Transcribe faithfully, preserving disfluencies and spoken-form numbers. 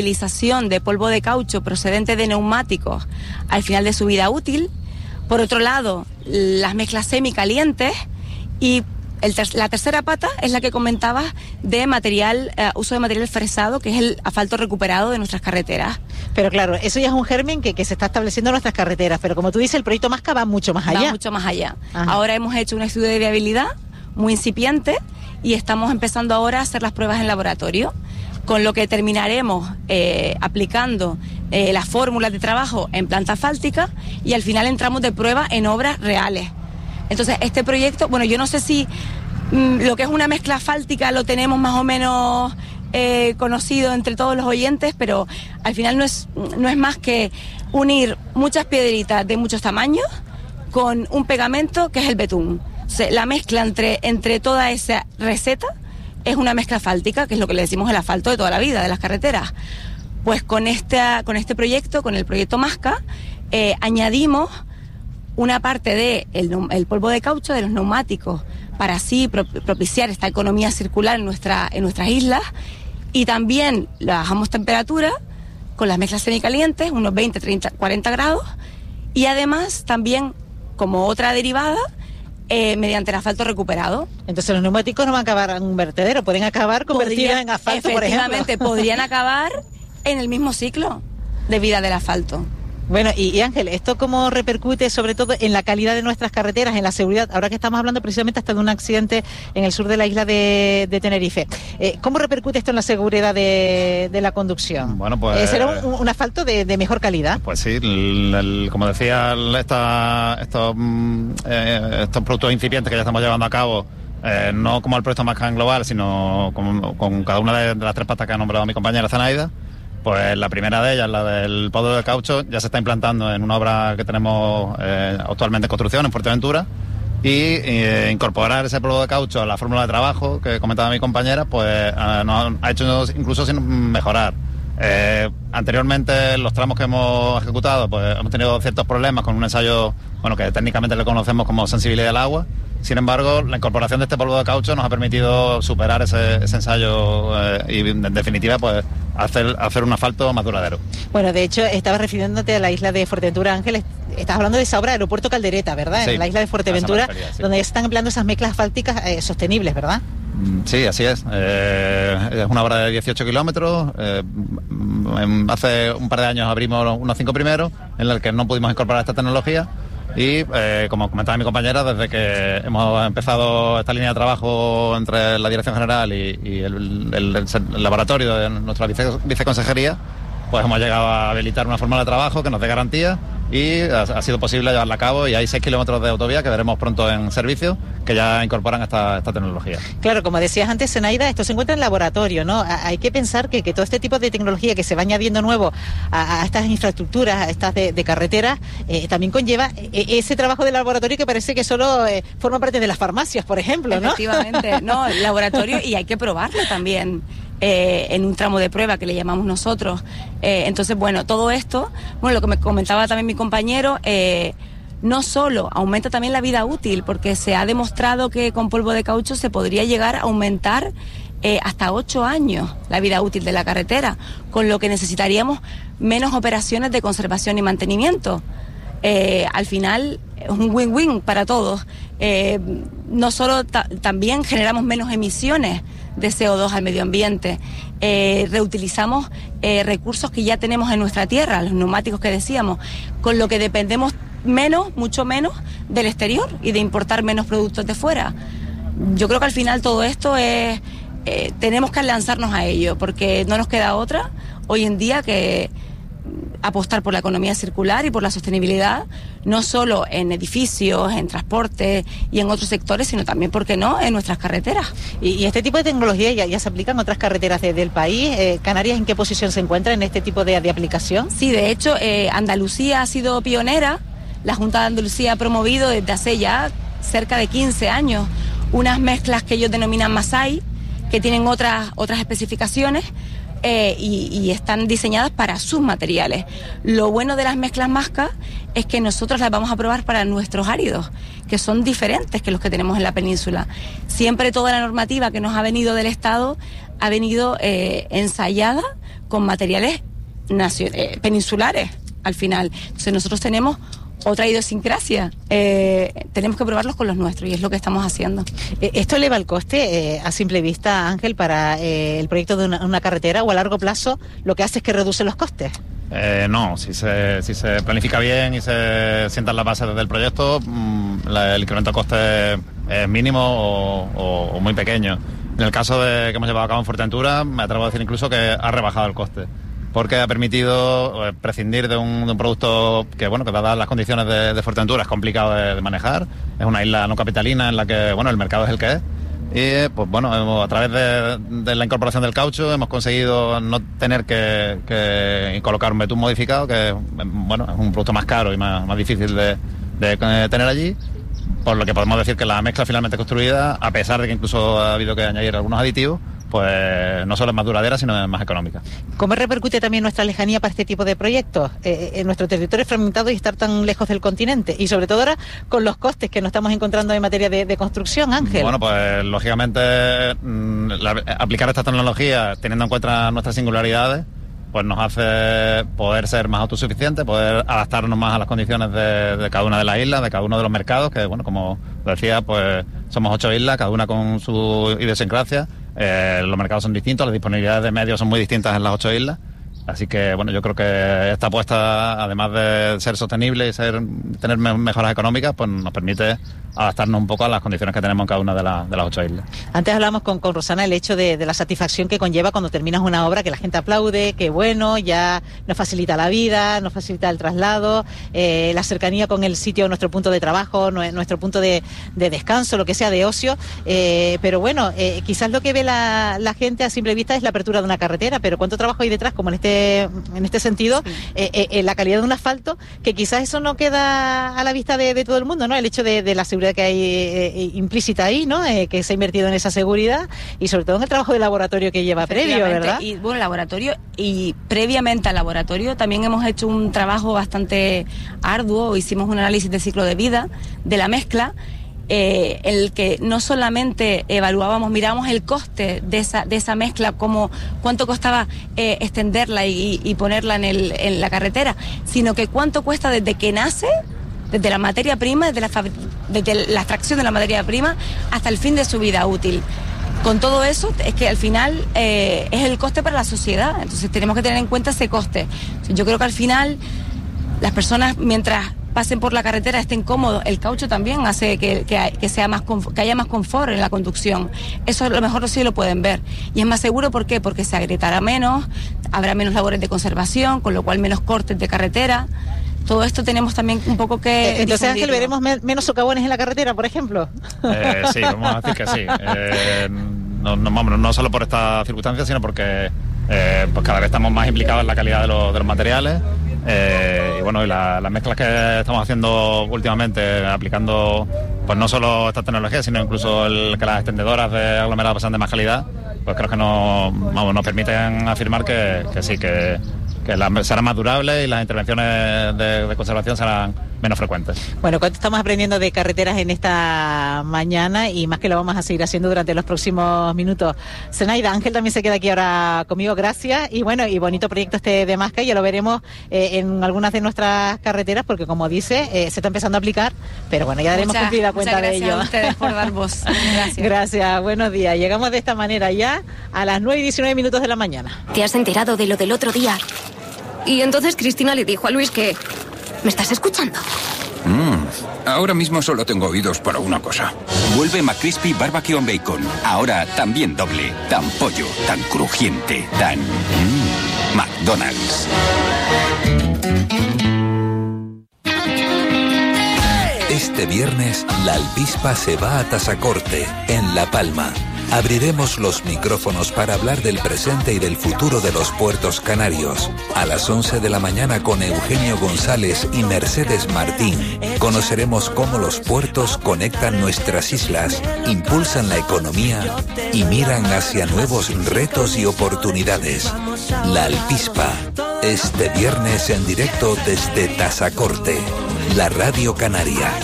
utilización de polvo de caucho procedente de neumáticos al final de su vida útil. Por otro lado, las mezclas semicalientes y el ter- la tercera pata es la que comentabas de material, eh, uso de material fresado, que es el asfalto recuperado de nuestras carreteras. Pero claro, eso ya es un germen que, que se está estableciendo en nuestras carreteras, pero como tú dices, el proyecto Masca va mucho más allá. Va mucho más allá. Ajá. Ahora hemos hecho un estudio de viabilidad muy incipiente y estamos empezando ahora a hacer las pruebas en laboratorio, con lo que terminaremos eh, aplicando eh, las fórmulas de trabajo en planta asfáltica y al final entramos de prueba en obras reales. Entonces, este proyecto, bueno, yo no sé si mmm, lo que es una mezcla asfáltica lo tenemos más o menos eh, conocido entre todos los oyentes, pero al final no es, no es más que unir muchas piedritas de muchos tamaños con un pegamento que es el betún. O sea, la mezcla entre, entre toda esa receta es una mezcla asfáltica, que es lo que le decimos el asfalto de toda la vida, de las carreteras. Pues con, esta, con este proyecto, con el proyecto Masca, eh, añadimos una parte de el, el polvo de caucho de los neumáticos para así pro, propiciar esta economía circular en, nuestra, en nuestras islas, y también la bajamos temperatura con las mezclas semicalientes, unos veinte, treinta, cuarenta grados, y además también como otra derivada eh, mediante el asfalto recuperado. Entonces los neumáticos no van a acabar en un vertedero, pueden acabar convertidos Podría, en asfalto, por ejemplo. Efectivamente, podrían acabar en el mismo ciclo de vida del asfalto. Bueno, y, y Ángel, ¿esto cómo repercute sobre todo en la calidad de nuestras carreteras, en la seguridad? Ahora que estamos hablando precisamente hasta de un accidente en el sur de la isla de, de Tenerife. Eh, ¿Cómo repercute esto en la seguridad de, de la conducción? Bueno, pues... Eh, ¿Será un, un asfalto de, de mejor calidad? Pues sí, el, el, como decía, esta, estos, eh, estos productos incipientes que ya estamos llevando a cabo, eh, no como el proyecto Masca en global, sino con, con cada una de, de las tres patas que ha nombrado mi compañera Zenaida. Pues la primera de ellas, la del polvo de caucho, ya se está implantando en una obra que tenemos eh, actualmente en construcción en Fuerteventura, y eh, incorporar ese polvo de caucho a la fórmula de trabajo que comentaba mi compañera, pues eh, nos ha hecho incluso sin mejorar. Eh, anteriormente, los tramos que hemos ejecutado, pues hemos tenido ciertos problemas con un ensayo, bueno, que técnicamente le conocemos como sensibilidad del agua. Sin embargo, la incorporación de este polvo de caucho nos ha permitido superar ese, ese ensayo eh, y, en definitiva, pues hacer, hacer un asfalto más duradero. Bueno, de hecho, estabas refiriéndote a la isla de Fuerteventura, Ángel. Estás hablando de esa obra, Aeropuerto Caldereta, ¿verdad? Sí, en la isla de Fuerteventura, feria, sí. donde están empleando esas mezclas asfálticas eh, sostenibles, ¿verdad? Sí, así es. Eh, es una obra de dieciocho kilómetros. Eh, hace un par de años abrimos unos cinco primeros, en el que no pudimos incorporar esta tecnología. Y eh, como comentaba mi compañera, desde que hemos empezado esta línea de trabajo entre la Dirección General y, y el, el, el laboratorio de nuestra vice, viceconsejería, pues hemos llegado a habilitar una fórmula de trabajo que nos dé garantía, y ha, ha sido posible llevarla a cabo, y hay seis kilómetros de autovía que veremos pronto en servicio, que ya incorporan esta, esta tecnología. Claro, como decías antes, Zenaida, esto se encuentra en laboratorio, ¿no? Hay que pensar que, que todo este tipo de tecnología que se va añadiendo nuevo a, a estas infraestructuras, a estas de, de carreteras, eh, también conlleva ese trabajo de laboratorio que parece que solo eh, forma parte de las farmacias, por ejemplo, ¿no? Efectivamente, no, el laboratorio, y hay que probarlo también. Eh, en un tramo de prueba que le llamamos nosotros. Eh, entonces, bueno, todo esto, bueno, lo que me comentaba también mi compañero, eh, no solo aumenta también la vida útil, porque se ha demostrado que con polvo de caucho se podría llegar a aumentar eh, hasta ocho años la vida útil de la carretera, con lo que necesitaríamos menos operaciones de conservación y mantenimiento. Eh, al final es un win-win para todos. Eh, no solo ta- también generamos menos emisiones de C O dos al medio ambiente, eh, reutilizamos eh, recursos que ya tenemos en nuestra tierra, los neumáticos que decíamos, con lo que dependemos menos, mucho menos del exterior y de importar menos productos de fuera. Yo creo que al final todo esto es, eh, tenemos que lanzarnos a ello, porque no nos queda otra hoy en día que apostar por la economía circular y por la sostenibilidad, no solo en edificios, en transporte y en otros sectores, sino también, ¿por qué no?, en nuestras carreteras. Y, y este tipo de tecnología ya, ya se aplica en otras carreteras de, del país. Eh, ¿Canarias en qué posición se encuentra en este tipo de, de aplicación? Sí, de hecho, eh, Andalucía ha sido pionera. La Junta de Andalucía ha promovido desde hace ya cerca de quince años unas mezclas que ellos denominan Masai, que tienen otras, otras especificaciones, Eh, y, y están diseñadas para sus materiales. Lo bueno de las mezclas Masca es que nosotros las vamos a probar para nuestros áridos, que son diferentes que los que tenemos en la península. Siempre toda la normativa que nos ha venido del Estado ha venido eh, ensayada con materiales nacio- eh, peninsulares al final. Entonces nosotros tenemos otra idiosincrasia, eh, tenemos que probarlos con los nuestros y es lo que estamos haciendo. ¿Esto eleva el coste eh, a simple vista, Ángel, para eh, el proyecto de una, una carretera, o a largo plazo lo que hace es que reduce los costes? Eh, no, si se, si se planifica bien y se sientan las bases del proyecto, mmm, la, el incremento de coste es mínimo o, o, o muy pequeño. En el caso de que hemos llevado a cabo en Fuerteventura, me atrevo a decir incluso que ha rebajado el coste, porque ha permitido eh, prescindir de un, de un producto que, bueno, que dadas las condiciones de, de Fuerteventura es complicado de, de manejar. Es una isla no capitalina en la que, bueno, el mercado es el que es. Y, pues bueno, hemos, a través de, de la incorporación del caucho hemos conseguido no tener que, que colocar un betún modificado, que, bueno, es un producto más caro y más, más difícil de, de tener allí. Por lo que podemos decir que la mezcla finalmente construida, a pesar de que incluso ha habido que añadir algunos aditivos, pues no solo es más duradera, sino es más económica. ¿Cómo repercute también nuestra lejanía para este tipo de proyectos? Eh, en nuestro territorio es fragmentado y estar tan lejos del continente, y sobre todo ahora con los costes que nos estamos encontrando en materia de, de construcción, Ángel. Bueno, pues lógicamente la, aplicar esta tecnología teniendo en cuenta nuestras singularidades, pues nos hace poder ser más autosuficientes, poder adaptarnos más a las condiciones de, de cada una de las islas, de cada uno de los mercados, que, bueno, como decía, pues somos ocho islas, cada una con su idiosincrasia. Eh, los mercados son distintos, las disponibilidades de medios son muy distintas en las ocho islas. Así que, bueno, yo creo que esta apuesta, además de ser sostenible y ser tener mejoras económicas, pues nos permite adaptarnos un poco a las condiciones que tenemos en cada una de, la, de las ocho islas. Antes hablamos con, con Rosana el hecho de, de la satisfacción que conlleva cuando terminas una obra, que la gente aplaude, que bueno, ya nos facilita la vida, nos facilita el traslado, eh, la cercanía con el sitio, nuestro punto de trabajo, nuestro punto de, de descanso, lo que sea, de ocio. Eh, pero bueno, eh, quizás lo que ve la, la gente a simple vista es la apertura de una carretera, pero ¿cuánto trabajo hay detrás? Como en este en este sentido, sí. eh, eh, la calidad de un asfalto, que quizás eso no queda a la vista de, de todo el mundo, ¿no? El hecho de, de la seguridad que hay eh, implícita ahí, ¿no? Eh, que se ha invertido en esa seguridad, y sobre todo en el trabajo de laboratorio que lleva previo, ¿verdad? Y bueno, laboratorio, y previamente al laboratorio también hemos hecho un trabajo bastante arduo. Hicimos un análisis de ciclo de vida de la mezcla, Eh, el que no solamente evaluábamos, mirábamos el coste de esa de esa mezcla, como cuánto costaba eh, extenderla y, y ponerla en, el, en la carretera, sino que cuánto cuesta desde que nace, desde la materia prima, desde la, desde la extracción de la materia prima hasta el fin de su vida útil. Con todo eso, es que al final eh, es el coste para la sociedad, entonces tenemos que tener en cuenta ese coste. Yo creo que al final las personas, mientras pasen por la carretera, estén cómodos, el caucho también hace que, que, que, sea más, que haya más confort en la conducción. Eso a lo mejor sí lo pueden ver. Y es más seguro, ¿por qué? Porque se agrietará menos, habrá menos labores de conservación, con lo cual menos cortes de carretera. Todo esto tenemos también un poco que... Entonces, Ángel, ¿veremos me- menos socavones en la carretera, por ejemplo? Eh, sí, vamos a decir que sí. Eh, no, no, vamos, no solo por esta circunstancia, sino porque eh, pues cada vez estamos más implicados en la calidad de, lo, de los materiales. Eh, y bueno, y la, las mezclas que estamos haciendo últimamente, aplicando pues no solo estas tecnologías, sino incluso el, que las extendedoras de aglomerado pasan de más calidad, pues creo que nos, vamos, nos permiten afirmar que, que sí, que, que las serán más durables y las intervenciones de, de conservación serán menos frecuentes. Bueno, ¿cuánto estamos aprendiendo de carreteras en esta mañana? Y más que lo vamos a seguir haciendo durante los próximos minutos. Zenaida, Ángel también se queda aquí ahora conmigo, gracias. Y bueno, y bonito proyecto este de Masca, y ya lo veremos eh, en algunas de nuestras carreteras, porque como dice, eh, se está empezando a aplicar, pero bueno, ya daremos cumplida cuenta de ello. Muchas gracias a ustedes por dar voz. Gracias. Gracias, buenos días. Llegamos de esta manera ya a las nueve y diecinueve minutos de la mañana. ¿Te has enterado de lo del otro día? Y entonces Cristina le dijo a Luis que... ¿Me estás escuchando? Mm, ahora mismo solo tengo oídos para una cosa. Vuelve McCrispy Barbecue and Bacon. Ahora también doble. Tan pollo, tan crujiente, tan... Mm, McDonald's. Este viernes, la Alpispa se va a Tasacorte, en La Palma. Abriremos los micrófonos para hablar del presente y del futuro de los puertos canarios. A las once de la mañana con Eugenio González y Mercedes Martín, conoceremos cómo los puertos conectan nuestras islas, impulsan la economía y miran hacia nuevos retos y oportunidades. La Alpispa, este viernes en directo desde Tasacorte, la Radio Canaria.